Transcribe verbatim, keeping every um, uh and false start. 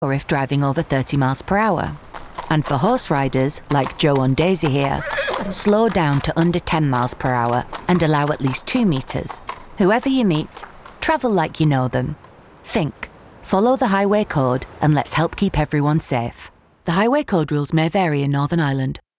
or if driving over thirty miles per hour. And for horse riders, like Joe on Daisy here, slow down to under ten miles per hour and allow at least two meters. Whoever you meet, travel like you know them. Think, follow the highway code, and let's help keep everyone safe. The highway code rules may vary in Northern Ireland.